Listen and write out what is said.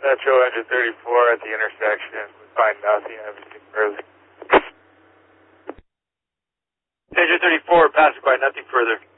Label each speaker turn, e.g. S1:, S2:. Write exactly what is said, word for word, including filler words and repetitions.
S1: Metro engine thirty-four at the intersection. We find nothing. Everything further. Engine thirty-four, passing by, nothing further.